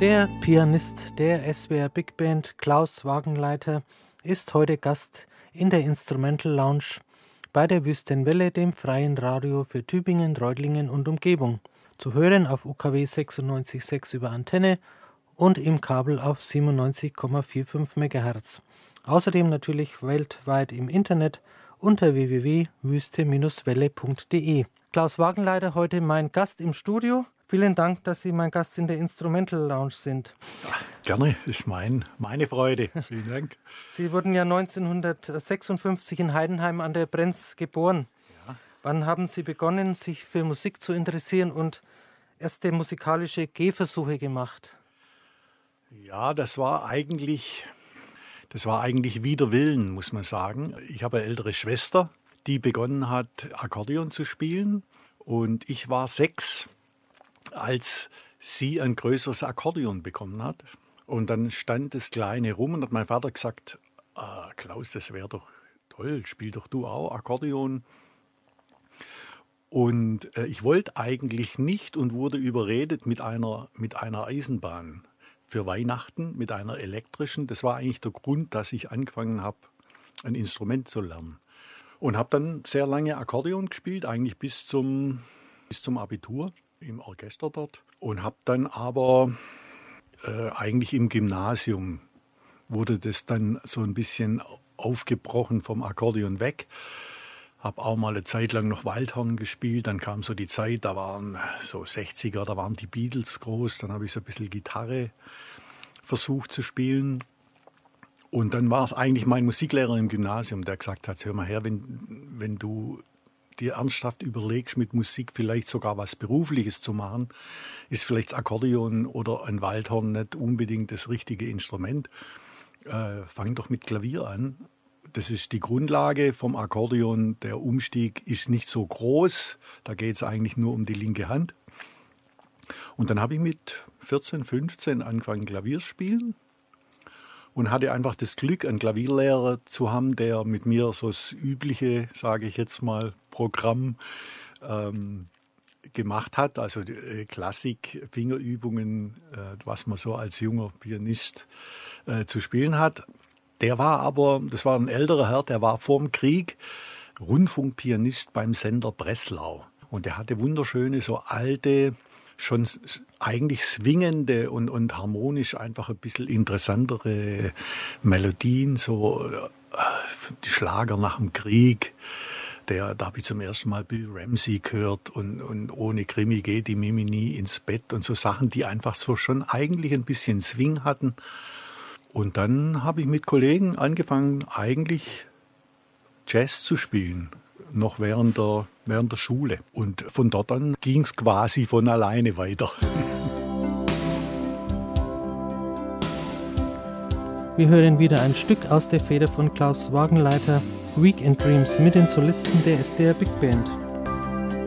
Der Pianist der SWR Big Band Klaus Wagenleiter ist heute Gast in der Instrumental Lounge bei der Wüstenwelle, dem freien Radio für Tübingen, Reutlingen und Umgebung. Zu hören auf UKW 96,6 über Antenne und im Kabel auf 97,45 MHz. Außerdem natürlich weltweit im Internet unter www.wüste-welle.de. Klaus Wagenleiter, heute mein Gast im Studio. Vielen Dank, dass Sie mein Gast in der Instrumental Lounge sind. Ja, gerne, ist meine Freude. Vielen Dank. Sie wurden ja 1956 in Heidenheim an der Brenz geboren. Ja. Wann haben Sie begonnen, sich für Musik zu interessieren und erste musikalische Gehversuche gemacht? Ja, das war eigentlich wider Willen, muss man sagen. Ich habe eine ältere Schwester, die begonnen hat, Akkordeon zu spielen. Und ich war 6, als sie ein größeres Akkordeon bekommen hat. Und dann stand das Kleine rum und hat mein Vater gesagt, Klaus, das wäre doch toll, spiel doch du auch Akkordeon. Und ich wollte eigentlich nicht und wurde überredet mit einer Eisenbahn für Weihnachten, mit einer elektrischen. Das war eigentlich der Grund, dass ich angefangen habe, ein Instrument zu lernen. Und habe dann sehr lange Akkordeon gespielt, eigentlich bis zum Abitur im Orchester dort. Und habe dann aber eigentlich im Gymnasium wurde das dann so ein bisschen aufgebrochen vom Akkordeon weg. Habe auch mal eine Zeit lang noch Waldhorn gespielt. Dann kam so die Zeit, da waren so 60er, da waren die Beatles groß. Dann habe ich so ein bisschen Gitarre versucht zu spielen. Und dann war es eigentlich mein Musiklehrer im Gymnasium, der gesagt hat, hör mal her, wenn du dir ernsthaft überlegst, mit Musik vielleicht sogar was Berufliches zu machen, ist vielleicht das Akkordeon oder ein Waldhorn nicht unbedingt das richtige Instrument. Fang doch mit Klavier an. Das ist die Grundlage vom Akkordeon. Der Umstieg ist nicht so groß, da geht es eigentlich nur um die linke Hand. Und dann habe ich mit 14, 15 angefangen Klavier spielen. Und hatte einfach das Glück, einen Klavierlehrer zu haben, der mit mir so das übliche, sage ich jetzt mal, Programm gemacht hat. Also Klassik, Fingerübungen, was man so als junger Pianist zu spielen hat. Der war aber, das war ein älterer Herr, der war vorm Krieg Rundfunkpianist beim Sender Breslau. Und der hatte wunderschöne, so alte, schon eigentlich swingende und harmonisch einfach ein bisschen interessantere Melodien, so die Schlager nach dem Krieg. Da habe ich zum ersten Mal Bill Ramsey gehört und ohne Krimi geht die Mimi nie ins Bett und so Sachen, die einfach so schon eigentlich ein bisschen Swing hatten. Und dann habe ich mit Kollegen angefangen, eigentlich Jazz zu spielen. Noch während der Schule. Und von dort an ging es quasi von alleine weiter. Wir hören wieder ein Stück aus der Feder von Klaus Wagenleiter, Weekend Dreams mit den Solisten der SWR Big Band.